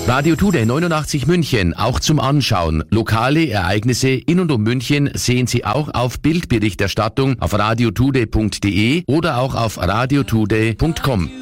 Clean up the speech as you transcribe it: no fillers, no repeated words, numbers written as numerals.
Radio Today 89 München, auch zum Anschauen. Lokale Ereignisse in und um München sehen Sie auch auf Bildberichterstattung auf radiotoday.de oder auch auf radiotoday.com.